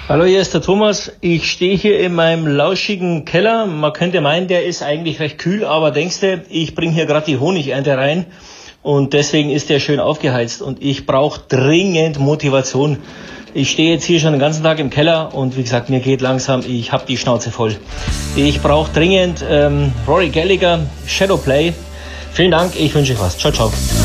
Hallo, hier ist der Thomas. Ich stehe hier in meinem lauschigen Keller. Man könnte meinen, der ist eigentlich recht kühl, aber denkst du, ich bringe hier gerade die Honigernte rein und deswegen ist der schön aufgeheizt und ich brauche dringend Motivation. Ich stehe jetzt hier schon den ganzen Tag im Keller und wie gesagt, mir geht langsam, ich habe die Schnauze voll. Ich brauche dringend Rory Gallagher, Shadowplay. Vielen Dank, ich wünsche euch was. Ciao, ciao.